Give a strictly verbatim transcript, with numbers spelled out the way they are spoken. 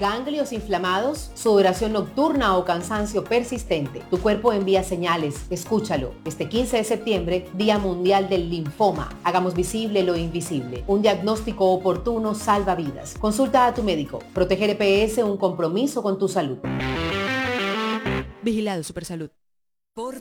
ganglios inflamados, sudoración nocturna o cansancio persistente. Tu cuerpo envía señales. Escúchalo. Este quince de septiembre, Día Mundial del Linfoma. Hagamos visible lo invisible. Un diagnóstico oportuno salva vidas. Consulta a tu médico. Proteger E P S, un compromiso con tu salud. Vigilado Supersalud.